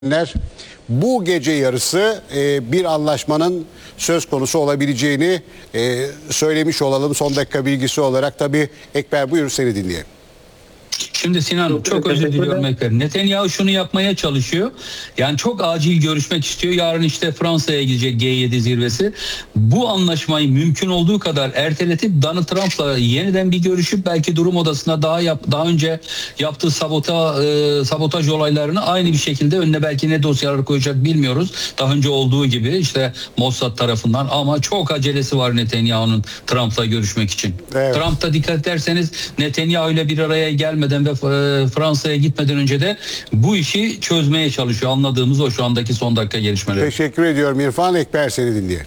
Bu gece yarısı bir anlaşmanın söz konusu olabileceğini söylemiş olalım son dakika bilgisi olarak. Tabii Ekber, buyur, seni dinleyelim. Şimdi Sinan, çok özür diliyorum Ekber. Netanyahu şunu yapmaya çalışıyor. Yani çok acil görüşmek istiyor. Yarın işte Fransa'ya gidecek G7 zirvesi. Bu anlaşmayı mümkün olduğu kadar erteletip Donald Trump'la yeniden bir görüşüp belki durum odasına daha önce yaptığı sabotaj olaylarını aynı bir şekilde önüne belki ne dosyalar koyacak bilmiyoruz. Daha önce olduğu gibi işte Mossad tarafından, ama çok acelesi var Netanyahu'nun Trump'la görüşmek için. Evet. Trump'ta dikkat ederseniz Netanyahu ile bir araya gelmeden ve Fransa'ya gitmeden önce de bu işi çözmeye çalışıyor. Anladığımız o şu andaki son dakika gelişmeleri. Teşekkür ediyorum İrfan. Ekber, seni dinleyelim.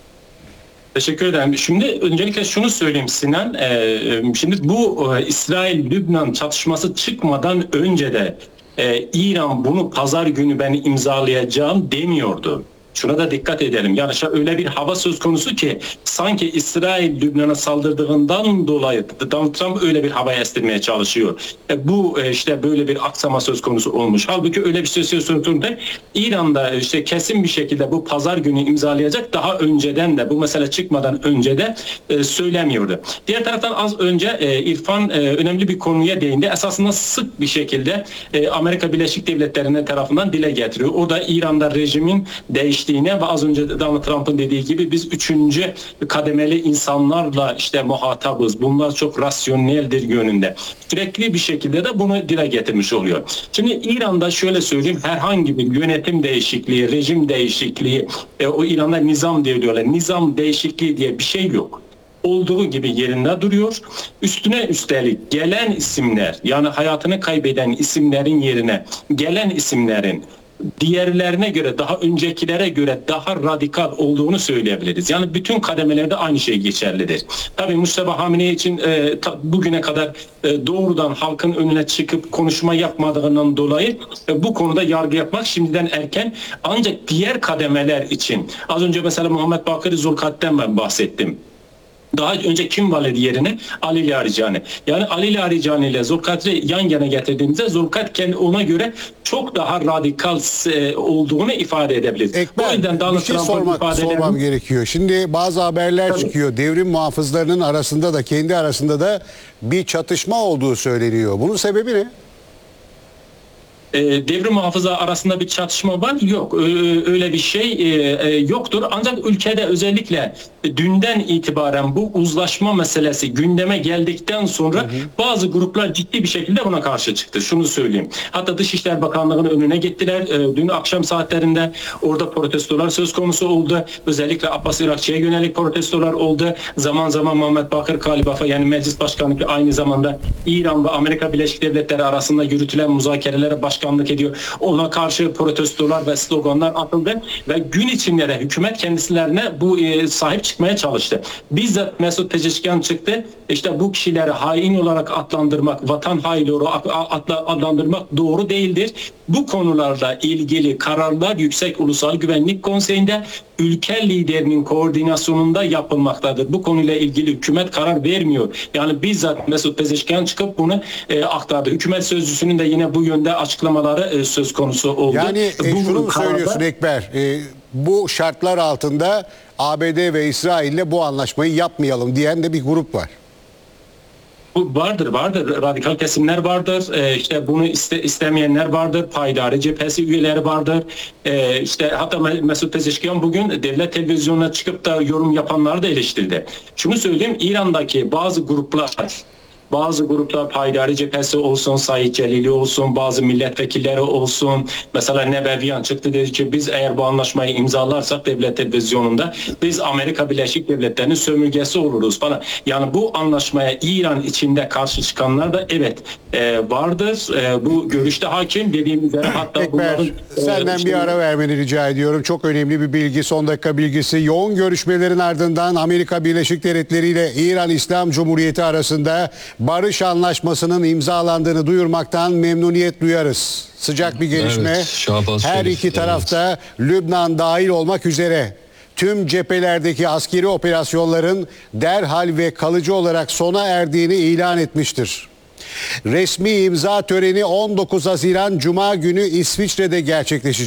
Teşekkür ederim. Şimdi öncelikle şunu söyleyeyim Sinan. Şimdi bu İsrail-Lübnan çatışması çıkmadan önce de İran bunu pazar günü ben imzalayacağım demiyordu. Şuna da dikkat edelim. Yani öyle bir hava söz konusu ki sanki İsrail Lübnan'a saldırdığından dolayı Donald Trump öyle bir havaya estirmeye çalışıyor. Bu işte böyle bir aksama söz konusu olmuş. Halbuki öyle bir şey söz konusu değil. İran'da işte kesin bir şekilde bu pazar günü imzalayacak. Daha önceden de bu mesele çıkmadan önce de söylemiyordu. Diğer taraftan az önce İrfan önemli bir konuya değindi. Esasında sık bir şekilde Amerika Birleşik Devletleri'ne tarafından dile getiriyor. O da İran'da rejimin değiştiğine ve az önce Donald Trump'ın dediği gibi biz 3. kademeli insanlarla işte muhatabız. Bunlar çok rasyoneldir yönünde. Sürekli bir şekilde de bunu dile getirmiş oluyor. Şimdi İran'da şöyle söyleyeyim, herhangi bir yönetim değişikliği, rejim değişikliği, o İran'da nizam diyorlar. Nizam değişikliği diye bir şey yok. Olduğu gibi yerinde duruyor. Üstüne üstelik gelen isimler, yani hayatını kaybeden isimlerin yerine gelen isimlerin diğerlerine göre, daha öncekilere göre daha radikal olduğunu söyleyebiliriz. Yani bütün kademelerde aynı şey geçerlidir. Tabii Mustafa Hamine için bugüne kadar doğrudan halkın önüne çıkıp konuşma yapmadığından dolayı bu konuda yargı yapmak şimdiden erken. Ancak diğer kademeler için, az önce mesela Muhammed Bakır Zulkat'ten ben bahsettim. Daha önce kim validi yerine? Ali Larijani. Yani Ali Larijani ile Zulkat'ı yan yana getirdiğimizde Zulkat kendi ona göre çok daha radikal olduğunu ifade edebilir. Ekber, bir şey sormam gerekiyor. Şimdi bazı haberler çıkıyor. Devrim muhafızlarının arasında da kendi arasında da bir çatışma olduğu söyleniyor. Bunun sebebi ne? Devrim muhafıza arasında bir çatışma var. Yok. Öyle bir şey yoktur. Ancak ülkede özellikle dünden itibaren bu uzlaşma meselesi gündeme geldikten sonra bazı gruplar ciddi bir şekilde buna karşı çıktı. Şunu söyleyeyim. Hatta Dışişler Bakanlığı'nın önüne gittiler. Dün akşam saatlerinde orada protestolar söz konusu oldu. Özellikle Abbas Irakçı'ya yönelik protestolar oldu. Zaman zaman Muhammed Bakır Kalibaf'a, yani Meclis Başkanı, aynı zamanda İran ve Amerika Birleşik Devletleri arasında yürütülen müzakerelere başkanlık ediyor. Ona karşı protestolar ve sloganlar atıldı ve gün içinde de hükümet kendisine bu sahip çıkmaya çalıştı. Bizzat Mesut Pezeşkian çıktı. İşte bu kişileri hain olarak adlandırmak, vatan haini olarak adlandırmak doğru değildir. Bu konularla ilgili kararlar Yüksek Ulusal Güvenlik Konseyi'nde ülke liderinin koordinasyonunda yapılmaktadır. Bu konuyla ilgili hükümet karar vermiyor. Yani bizzat Mesut Pezeşkian çıkıp bunu aktardı. Hükümet sözcüsünün de yine bu yönde açıklamaları söz konusu oldu. Yani şunu mu söylüyorsun Ekber? Bu şartlar altında ABD ve İsrail'le bu anlaşmayı yapmayalım diyen de bir grup var. Vardır. Radikal kesimler vardır. İşte bunu istemeyenler vardır. Paydarı cephesi üyeleri vardır. İşte hatta Mesut Pezeşkian bugün devlet televizyonuna çıkıp da yorum yapanları da eleştirdi. Şunu söyleyeyim, İran'daki bazı gruplar Paydarı cephesi olsun, Said Celili olsun, bazı milletvekilleri olsun. Mesela Nebeviyan çıktı, dedi ki biz eğer bu anlaşmayı imzalarsak devlet televizyonunda biz Amerika Birleşik Devletleri'nin sömürgesi oluruz falan. Yani bu anlaşmaya İran içinde karşı çıkanlar da evet vardır. Bu görüşte hakim, dediğim üzere hatta Ekber, bunların... senden bir ara vermeni rica ediyorum. Çok önemli bir bilgi, son dakika bilgisi. Yoğun görüşmelerin ardından Amerika Birleşik Devletleri ile İran İslam Cumhuriyeti arasında barış anlaşmasının imzalandığını duyurmaktan memnuniyet duyarız. Sıcak bir gelişme. Evet, her iki tarafta, Lübnan dahil olmak üzere tüm cephelerdeki askeri operasyonların derhal ve kalıcı olarak sona erdiğini ilan etmiştir. Resmi imza töreni 19 Haziran Cuma günü İsviçre'de gerçekleşecek.